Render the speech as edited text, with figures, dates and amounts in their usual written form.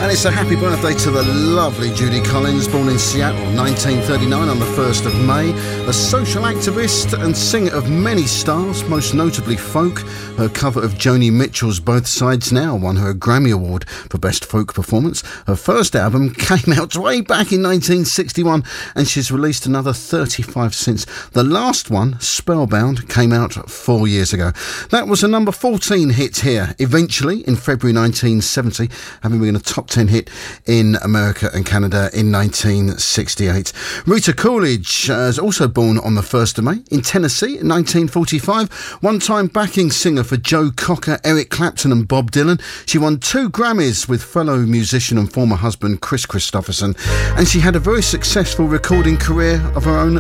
And it's a happy birthday to the lovely Judy Collins, born in Seattle, 1939 on the 1st of May. A social activist and singer of many styles, most notably folk. Her cover of Joni Mitchell's Both Sides Now won her a Grammy Award for Best Folk Performance. Her first album came out way back in 1961 and she's released another 35 since. The last one, Spellbound, came out 4 years ago. That was a number 14 hit here, eventually in February 1970, having been a top 10 hit in America and Canada in 1968. Rita Coolidge is also born on the 1st of May in Tennessee in 1945. One-time backing singer for Joe Cocker, Eric Clapton and Bob Dylan. She won 2 Grammys with fellow musician and former husband Chris Christopherson, and she had a very successful recording career of her own